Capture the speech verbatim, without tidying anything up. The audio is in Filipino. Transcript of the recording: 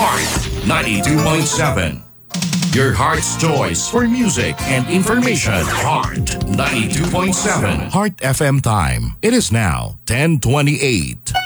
Heart ninety-two point seven. Your heart's choice for music and information. Heart ninety-two point seven. Heart F M time. It is now ten twenty-eight.